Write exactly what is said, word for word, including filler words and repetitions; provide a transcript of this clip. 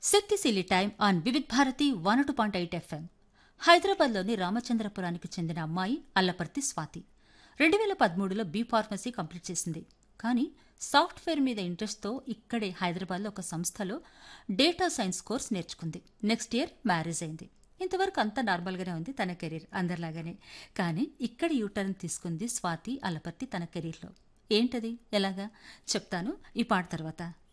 శక్తిశీలి time on Vividh Bharati one two point eight FM. హైదరాబాద్లోని రామచంద్రపురానికి చెందిన అమ్మాయి అల్లపర్తి స్వాతి. రెండు వేల పదమూడులో బీ ఫార్మసీ కంప్లీట్ చేసింది. కానీ సాఫ్ట్వేర్ మీద ఇంట్రెస్ట్తో ఇక్కడే హైదరాబాద్లో ఒక సంస్థలో డేటా సైన్స్ కోర్స్ నేర్చుకుంది. నెక్స్ట్ ఇయర్ మ్యారేజ్ అయింది. ఇంతవరకు అంతా నార్మల్గానే ఉంది తన కెరీర్, అందరిలాగానే. కానీ ఇక్కడ యూటర్న్ తీసుకుంది స్వాతి అల్లపర్తి తన కెరీర్లో. ఏంటది, ఎలాగా చెప్తాను ఈ పాట తర్వాత.